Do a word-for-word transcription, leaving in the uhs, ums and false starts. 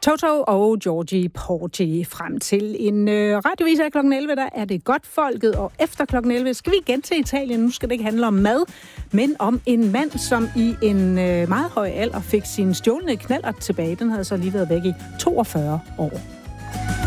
Toto og Georgie Porgy frem til en øh, radiovis af klokken elleve, der er det godt folket, og efter klokken elleve skal vi igen til Italien. Nu skal det ikke handle om mad, men om en mand, som i en øh, meget høj alder fik sin stjålne knallert tilbage. Den havde så lige været væk i toogfyrre år.